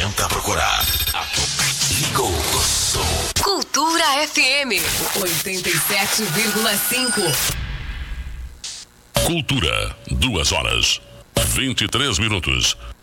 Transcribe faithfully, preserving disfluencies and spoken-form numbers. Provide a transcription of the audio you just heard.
gente a procurar. Ligou o som. Cultura F M oitenta e sete vírgula cinco. Cultura, duas horas, vinte e três minutos.